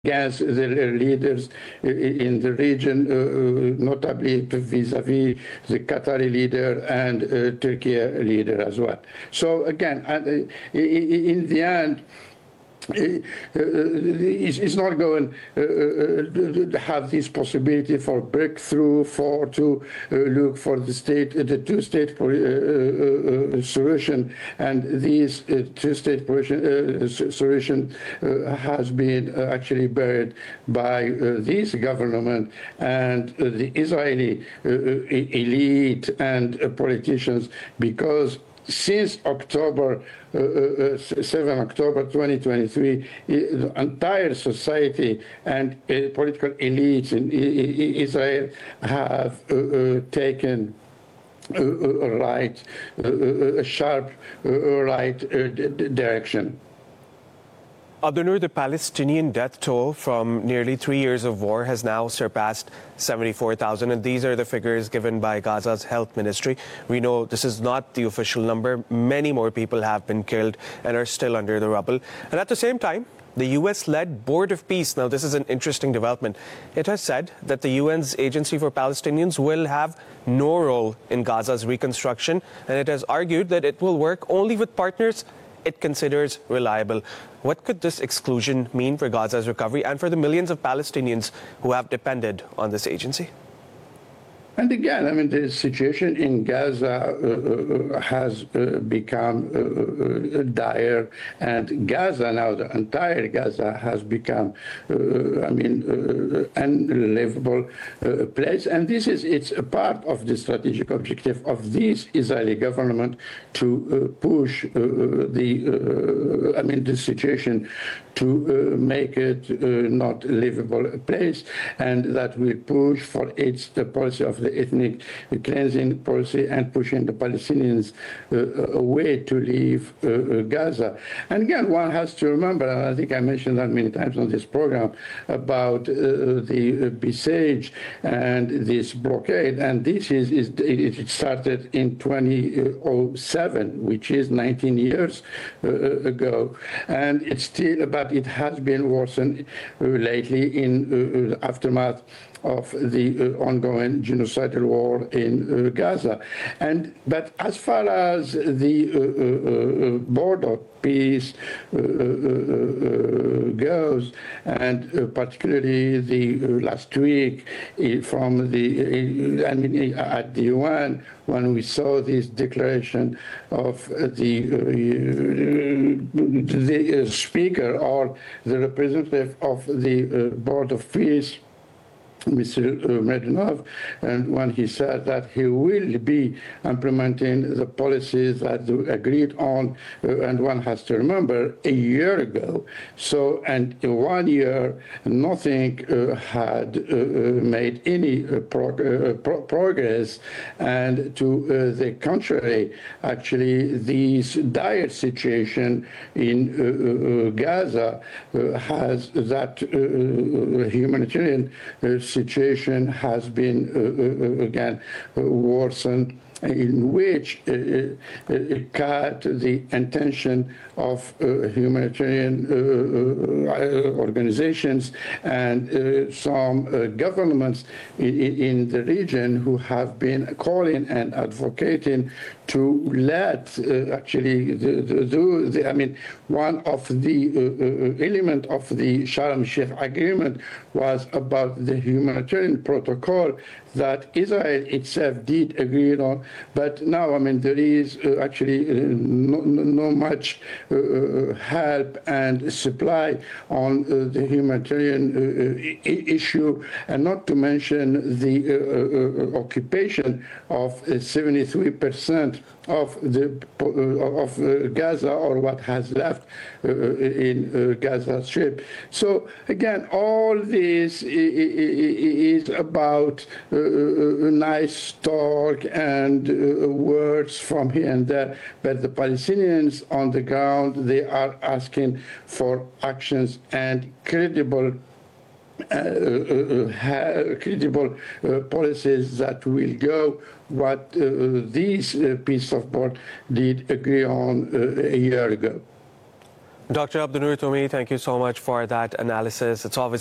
against the leaders in the region, notably vis-à-vis the Qatari leader and Turkey leader as well. So again, in the end, it's not going to have this possibility for breakthrough, to look for the two-state solution, and this two-state solution has been actually buried by this government and the Israeli elite and politicians, because since October 7 October 2023, the entire society and political elites in Israel have taken a sharp right direction. Abdunnoor, the Palestinian death toll from nearly 3 years of war has now surpassed 74,000, and these are the figures given by Gaza's health ministry. We know this is not the official number. Many more people have been killed and are still under the rubble. And at the same time, the US-led Board of Peace, now this is an interesting development, it has said that the UN's Agency for Palestinians will have no role in Gaza's reconstruction, and it has argued that it will work only with partners it considers reliable. What could this exclusion mean for Gaza's recovery and for the millions of Palestinians who have depended on this agency? And again, I mean, the situation in Gaza has become dire, and Gaza now, the entire Gaza has become, unlivable place. And it's a part of the strategic objective of this Israeli government to push the situation to make it not livable place, and that will push for its policy of the ethnic cleansing policy and pushing the Palestinians away to leave Gaza. And again, one has to remember, and I think I mentioned that many times on this program, about the besiege and this blockade. And this it started in 2007, which is 19 years ago, and it's still, but it has been worsened lately in the aftermath of the ongoing genocidal war in Gaza. But as far as the Board of Peace goes, and particularly the last week from at the UN, when we saw this declaration of the speaker or the representative of the Board of Peace, Mr. Medvedev, and when he said that he will be implementing the policies that they agreed on, and one has to remember, a year ago. So, and in 1 year, nothing had made any progress, and to the contrary, actually, this dire situation in Gaza has that humanitarian situation has been again worsened, in which cut the intention of humanitarian organizations and some governments in the region who have been calling and advocating to let one of the element of the Sharm el-Sheikh agreement was about the humanitarian protocol that Israel itself did agree on. But now, there is actually no much help and supply on the humanitarian issue, and not to mention the occupation of 73% of Gaza, or what has left in Gaza Strip. So again, all this is about nice talk and words from here and there, but the Palestinians on the ground, they are asking for actions and credible policies that will go what this piece of board did agree on a year ago. Dr. Abdunnoor Tomi, thank you so much for that analysis. It's obviously